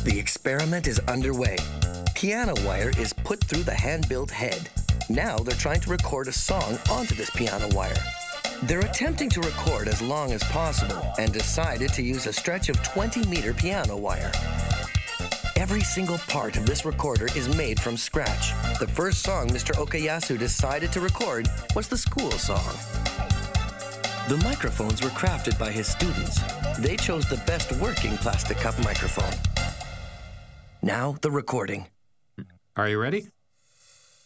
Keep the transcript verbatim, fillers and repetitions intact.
The experiment is underway. Piano wire is put through the hand-built head. Now they're trying to record a song onto this piano wire. They're attempting to record as long as possible and decided to use a stretch of twenty meter piano wire. Every single part of this recorder is made from scratch. The first song Mister Okayasu decided to record was the school song. The microphones were crafted by his students. They chose the best working plastic cup microphone. Now the recording. Are you ready?